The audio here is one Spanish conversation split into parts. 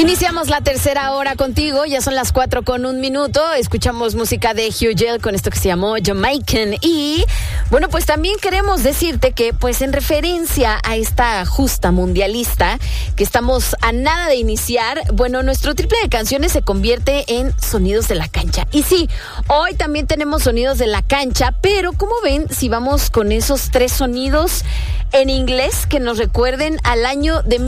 Iniciamos la tercera hora contigo, ya son las 4:01. Escuchamos música de Hugh Jail con esto que se llamó Jamaican. Y bueno, pues también queremos decirte que pues en referencia a esta justa mundialista que estamos a nada de iniciar, bueno, nuestro triple de canciones se convierte en sonidos de la cancha. Y sí, hoy también tenemos sonidos de la cancha, pero ¿cómo ven si vamos con esos 3 sonidos en inglés que nos recuerden al año de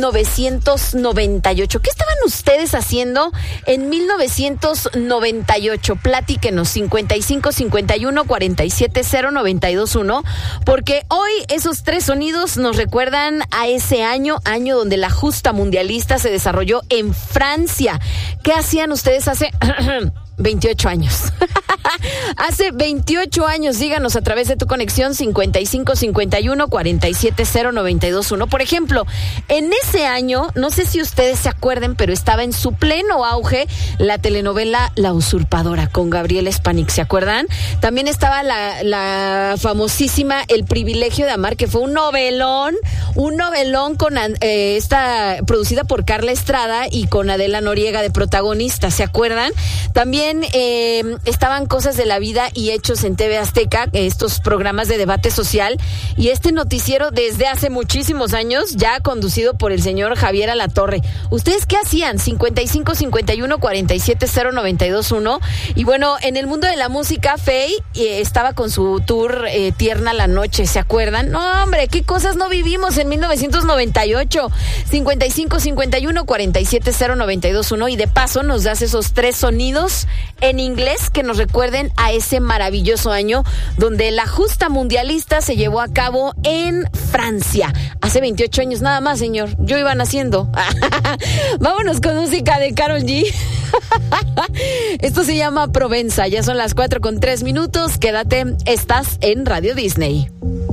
1998? ¿Qué estaban ustedes haciendo en 1998? Platíquenos, 55 51 47 092 1, porque hoy esos 3 sonidos nos recuerdan a ese año donde la justa mundialista se desarrolló en Francia. ¿Qué hacían ustedes hace 28 años? Hace 28 años, díganos a través de tu conexión 55 51 47 092 1. Por ejemplo, en ese año, no sé si ustedes se acuerden, pero estaba en su pleno auge la telenovela La Usurpadora con Gabriela Spanik, ¿se acuerdan? También estaba la famosísima El Privilegio de Amar, que fue un novelón con esta producida por Carla Estrada y con Adela Noriega de protagonista, ¿se acuerdan? También estaban Cosas de la Vida y Hechos en TV Azteca, estos programas de debate social, y este noticiero desde hace muchísimos años, ya conducido por el señor Javier Alatorre. ¿Ustedes qué hacían? 55 51 47 092 1. Y bueno, en el mundo de la música, Faye estaba con su tour Tierna la Noche, ¿se acuerdan? No, hombre, qué cosas no vivimos en 1998. 55 51 47 092 1. Y de paso nos das esos 3 sonidos en inglés que nos recuerden a ese maravilloso año donde la justa mundialista se llevó a cabo en Francia. Hace 28 años nada más, señor. Yo iba naciendo. Vámonos con música de Karol G. Esto se llama Provenza. Ya son las 4:03. Quédate, estás en Radio Disney.